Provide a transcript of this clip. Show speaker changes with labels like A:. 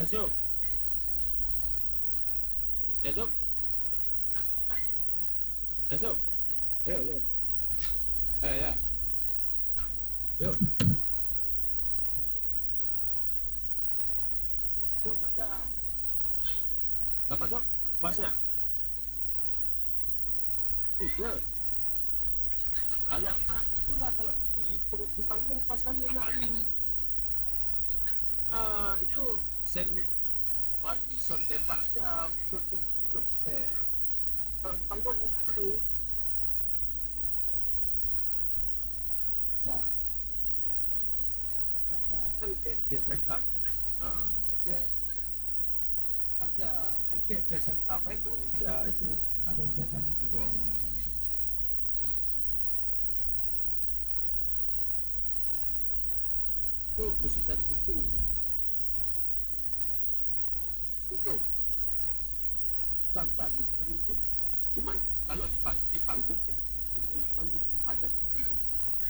A: Masuk. Masuk. Masuk. Ayo, ayo. Ya. Yuk. Yuk, ada. Dapat tak? Basnya. Iya. Kalau itulah kalau di panggung pas kali enak ni. Itu sen mati son tembak aja untuk kalau di panggung enak tu. Nah, kan dia backup. Dia dia biasa kamen tu dia itu ada senjata itu bol. Itu musik dan itu. Itu. Bukan musik itu. Cuman kalau di panggung